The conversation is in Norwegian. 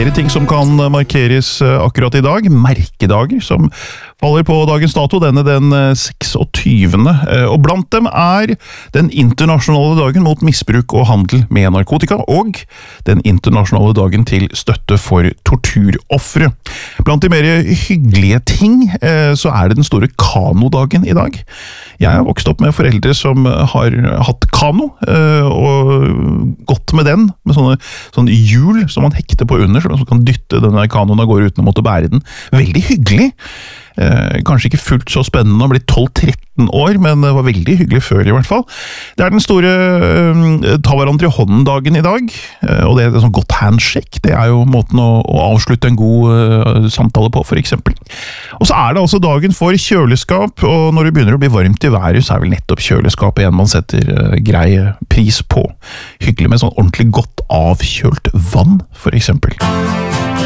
flere ting som kan markeres akkurat i dag. Merkedager som faller på dagens dato, denne den 26. Og blant dem er den internasjonale dagen mot misbruk og handel med narkotika, og den internasjonale dagen til støtte for torturofre. Blant de mer hyggelige ting så er det den store kanodagen i dag. Jeg har vokst opp med foreldre som har hatt kano, og gått med den, med sånne hjul som man hekter på under, så man kan dytte denne kanoen av gårde uten å måtte bære den. Veldig hyggelig. Kanskje ikke fullt så spennende å bli 12-13 år, men det var veldig hyggelig før i hvert fall. Det er den store ta hverandre i hånden-dagen i dag, og det er sånn godt handshake. Det er jo måten å avslutte en god samtale på, for eksempel. Og så er det altså dagen for kjøleskap, og når det begynner å bli varmt i været, så er vel nettopp kjøleskapet en man setter grei pris på. Hyggelig med sånn ordentlig godt avkjølt vann, for eksempel.